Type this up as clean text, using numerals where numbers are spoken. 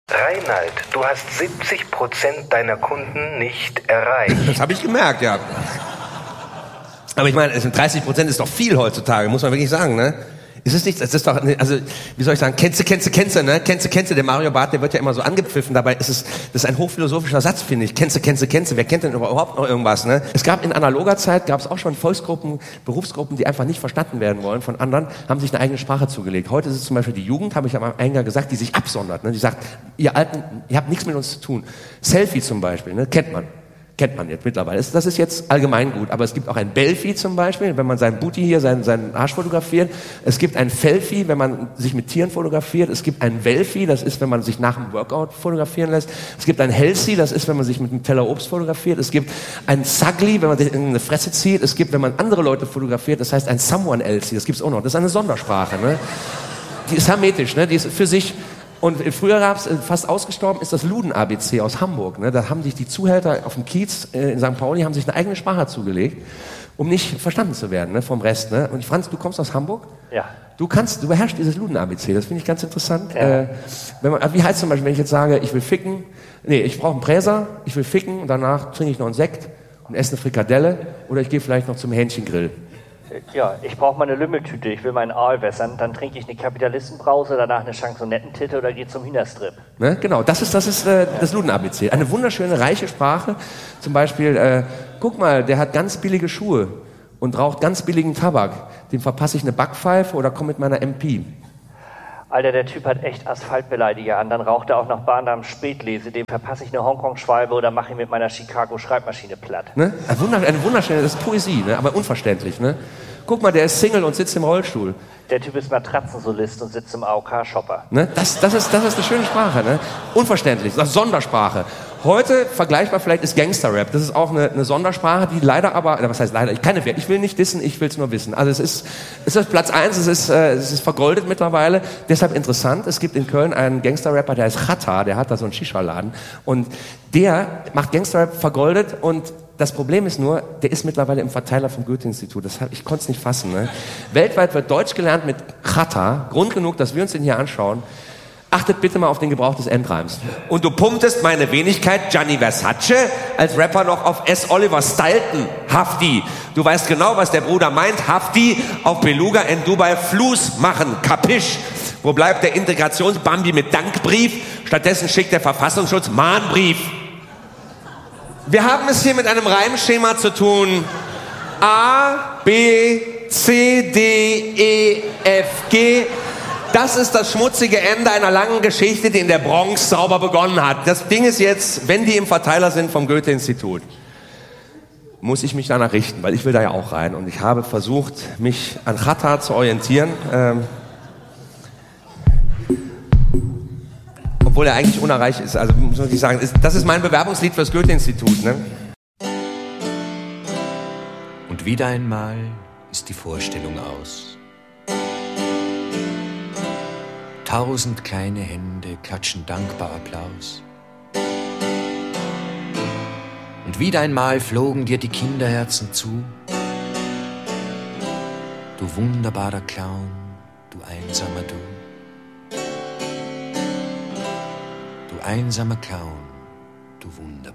Reinhard, du hast 70% deiner Kunden nicht erreicht. Das habe ich gemerkt, ja. Aber ich meine, 30% ist doch viel heutzutage, muss man wirklich sagen, ne? Ist es nicht, das ist doch, also, wie soll ich sagen, kennst du, der Mario Barth, der wird ja immer so angepfiffen, dabei das ist ein hochphilosophischer Satz, finde ich. Kennst du, wer kennt denn überhaupt noch irgendwas, ne? Es gab in analoger Zeit, gab es auch schon Volksgruppen, Berufsgruppen, die einfach nicht verstanden werden wollen von anderen, haben sich eine eigene Sprache zugelegt. Heute ist es zum Beispiel die Jugend, habe ich am Eingang gesagt, die sich absondert, ne? Die sagt, ihr Alten, ihr habt nichts mit uns zu tun. Selfie zum Beispiel, ne? Kennt man jetzt mittlerweile. Das ist jetzt allgemein gut. Aber es gibt auch ein Belfie zum Beispiel, wenn man seinen Booty hier, seinen Arsch fotografiert. Es gibt ein Felfie, wenn man sich mit Tieren fotografiert. Es gibt ein Welfie, das ist, wenn man sich nach dem Workout fotografieren lässt. Es gibt ein Healthy, das ist, wenn man sich mit einem Teller Obst fotografiert. Es gibt ein Sugly, wenn man sich in eine Fresse zieht. Es gibt, wenn man andere Leute fotografiert, das heißt ein Someone Else. Das gibt's auch noch. Das ist eine Sondersprache, ne? Die ist hermetisch, ne? Die ist für sich. Und früher gab es, fast ausgestorben ist das Luden-ABC aus Hamburg. Ne? Da haben sich die Zuhälter auf dem Kiez in St. Pauli haben sich eine eigene Sprache zugelegt, um nicht verstanden zu werden, ne, vom Rest. Ne? Und Franz, du kommst aus Hamburg? Ja. Du beherrschst dieses Luden-ABC, das finde ich ganz interessant. Ja. Wie heißt zum Beispiel, wenn ich jetzt sage, ich will ficken, ich brauche einen Präser, ich will ficken und danach trinke ich noch einen Sekt und esse eine Frikadelle oder ich gehe vielleicht noch zum Hähnchengrill. Ja, ich brauche mal eine Lümmeltüte, ich will meinen Aal wässern, dann trinke ich eine Kapitalistenbrause, danach eine Chansonettentitte oder gehe zum Hühnerstrip. Ne? Genau, das ist das Luden-ABC. Eine wunderschöne, reiche Sprache. Zum Beispiel, guck mal, der hat ganz billige Schuhe und raucht ganz billigen Tabak. Dem verpasse ich eine Backpfeife oder komme mit meiner MP. Alter, der Typ hat echt Asphaltbeleidiger an, dann raucht er auch noch Bahndamm Spätlese, dem verpasse ich eine Hongkong-Schwalbe oder mache ihn mit meiner Chicago-Schreibmaschine platt. Ne? Eine wunderschöne, das ist Poesie, ne? Aber unverständlich. Ne? Guck mal, der ist Single und sitzt im Rollstuhl. Der Typ ist Matratzensolist und sitzt im AOK-Shopper. Ne? Das ist eine schöne Sprache, ne? Unverständlich, das ist Sondersprache. Heute, vergleichbar vielleicht, ist Gangster-Rap. Das ist auch eine Sondersprache, die leider aber, was heißt leider, ich will nicht dissen, ich will es nur wissen. Also es ist Platz 1, es ist vergoldet mittlerweile, deshalb interessant. Es gibt in Köln einen Gangster-Rapper, der heißt Chata, der hat da so einen Shisha-Laden und der macht Gangster-Rap vergoldet und das Problem ist nur, der ist mittlerweile im Verteiler vom Goethe-Institut. Ich konnte es nicht fassen. Ne? Weltweit wird Deutsch gelernt mit Chata. Grund genug, dass wir uns den hier anschauen. Achtet bitte mal auf den Gebrauch des Endreims. Und du pumptest meine Wenigkeit Gianni Versace als Rapper noch auf S. Oliver Stilton. Hafti. Du weißt genau, was der Bruder meint. Hafti auf Beluga in Dubai Fluss machen. Kapisch. Wo bleibt der Integrationsbambi mit Dankbrief? Stattdessen schickt der Verfassungsschutz Mahnbrief. Wir haben es hier mit einem Reimschema zu tun. A, B, C, D, E, F, G. Das ist das schmutzige Ende einer langen Geschichte, die in der Bronx sauber begonnen hat. Das Ding ist jetzt, wenn die im Verteiler sind vom Goethe-Institut, muss ich mich danach richten, weil ich will da ja auch rein. Und ich habe versucht, mich an Chata zu orientieren. Obwohl er eigentlich unerreicht ist. Also muss man wirklich sagen, das ist mein Bewerbungslied fürs Goethe-Institut. Ne? Und wieder einmal ist die Vorstellung aus. 1000 kleine Hände klatschen dankbar Applaus. Und wieder einmal flogen dir die Kinderherzen zu. Du wunderbarer Clown, du einsamer Du. Du einsamer Clown, du wunderbarer.